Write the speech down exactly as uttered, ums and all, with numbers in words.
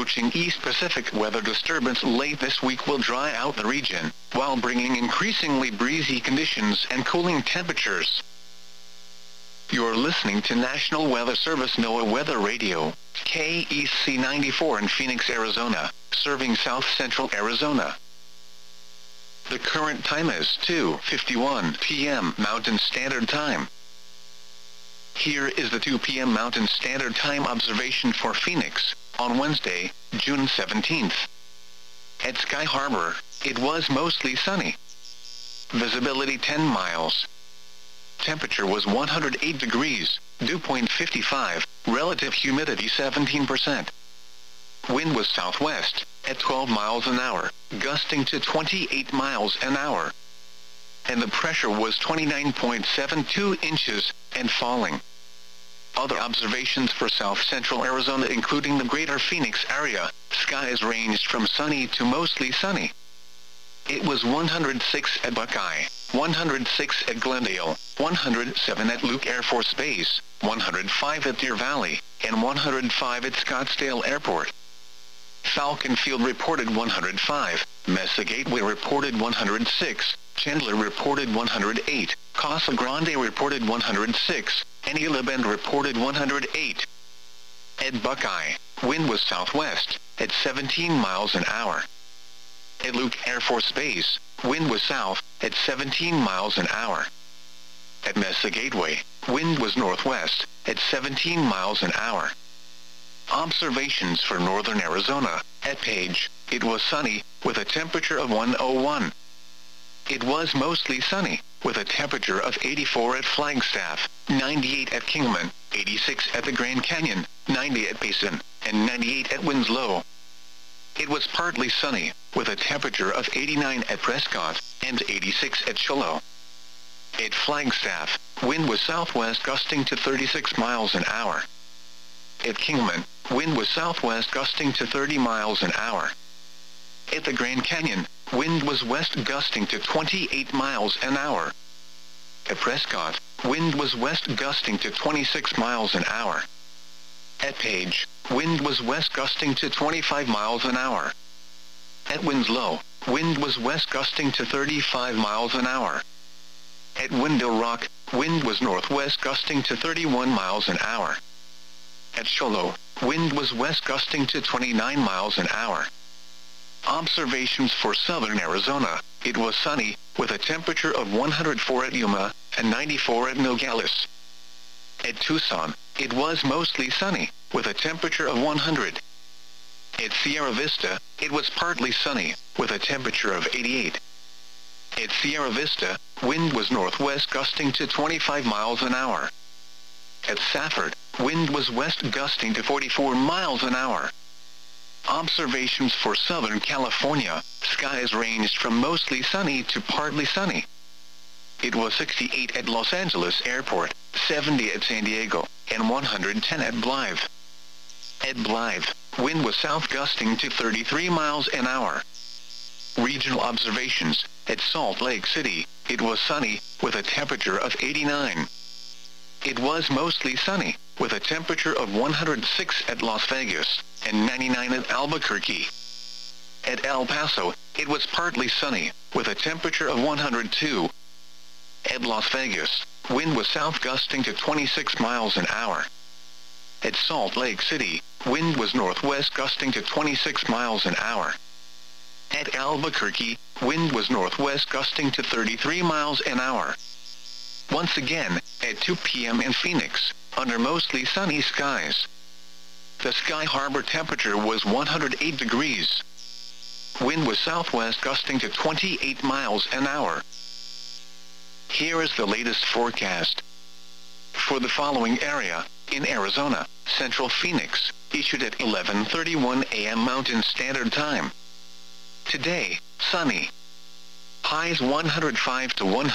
approaching East Pacific weather disturbance late this week will dry out the region, while bringing increasingly breezy conditions and cooling temperatures. You're listening to National Weather Service NOAA Weather Radio, K E C ninety-four in Phoenix, Arizona, serving south central Arizona. The current time is two fifty-one p m Mountain Standard Time. Here is the two p m Mountain Standard Time observation for Phoenix, on Wednesday, June seventeenth. At Sky Harbor, it was mostly sunny. Visibility ten miles. Temperature was one hundred eight degrees, dew point fifty-five, relative humidity seventeen percent. Wind was southwest, at twelve miles an hour, gusting to twenty-eight miles an hour. And the pressure was twenty-nine point seven two inches, and falling. Other observations for south central Arizona including the greater Phoenix area, skies ranged from sunny to mostly sunny. It was one hundred six at Buckeye, one hundred six at Glendale, one hundred seven at Luke Air Force Base, one hundred five at Deer Valley, and one hundred five at Scottsdale Airport. Falcon Field reported one hundred five, Mesa Gateway reported one hundred six, Chandler reported one hundred eight, Casa Grande reported one hundred six, and Gila Bend reported one hundred eight. At Buckeye, wind was southwest, at seventeen miles an hour. At Luke Air Force Base, wind was south, at seventeen miles an hour. At Mesa Gateway, wind was northwest, at seventeen miles an hour. Observations for northern Arizona. At Page, it was sunny, with a temperature of one oh one. It was mostly sunny, with a temperature of eighty-four at Flagstaff, ninety-eight at Kingman, eighty-six at the Grand Canyon, ninety at Payson, and ninety-eight at Winslow. It was partly sunny, with a temperature of eighty-nine at Prescott, and eighty-six at Shiloh. At Flagstaff, wind was southwest gusting to thirty-six miles an hour. At Kingman, wind was southwest gusting to thirty miles an hour. At the Grand Canyon, wind was west gusting to twenty-eight miles an hour. At Prescott, wind was west gusting to twenty-six miles an hour. At Page, wind was west gusting to twenty-five miles an hour. At Winslow, wind was west gusting to thirty-five miles an hour. At Window Rock, wind was northwest gusting to thirty-one miles an hour. At Shiloh, wind was west gusting to twenty-nine miles an hour. Observations for southern Arizona. It was sunny, with a temperature of one hundred four at Yuma, and ninety-four at Nogales. At Tucson, it was mostly sunny, with a temperature of one hundred. At Sierra Vista, it was partly sunny, with a temperature of eighty-eight. At Sierra Vista, wind was northwest gusting to twenty-five miles an hour. At Safford, wind was west gusting to forty-four miles an hour. Observations for Southern California. Skies ranged from mostly sunny to partly sunny. It was sixty-eight at Los Angeles Airport, seventy at San Diego, and one hundred ten at Blythe. At Blythe, wind was south gusting to thirty-three miles an hour. Regional observations. At Salt Lake City, it was sunny, with a temperature of eighty-nine. It was mostly sunny, with a temperature of one hundred six at Las Vegas, and ninety-nine at Albuquerque. At El Paso, it was partly sunny, with a temperature of one hundred two. At Las Vegas, wind was south gusting to twenty-six miles an hour. At Salt Lake City, wind was northwest gusting to twenty-six miles an hour. At Albuquerque, wind was northwest gusting to thirty-three miles an hour. Once again, at two p m in Phoenix, under mostly sunny skies. The Sky Harbor temperature was one hundred eight degrees. Wind was southwest gusting to twenty-eight miles an hour. Here is the latest forecast. For the following area, in Arizona, Central Phoenix, issued at eleven thirty-one a m Mountain Standard Time. Today, sunny. Highs one hundred five to one hundred